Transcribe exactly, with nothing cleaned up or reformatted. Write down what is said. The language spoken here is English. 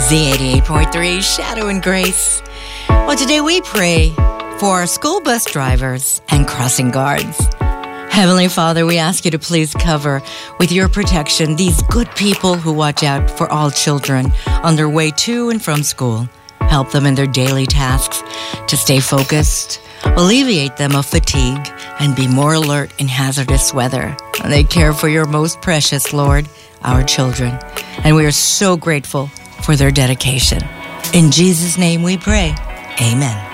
Z eighty-eight point three, Shadow and Grace. Well, today we pray for our school bus drivers and crossing guards. Heavenly Father, we ask you to please cover with your protection these good people who watch out for all children on their way to and from school. Help them in their daily tasks to stay focused, alleviate them of fatigue, and be more alert in hazardous weather. And they care for your most precious, Lord, our children. And we are so grateful for their dedication. In Jesus' name we pray. Amen.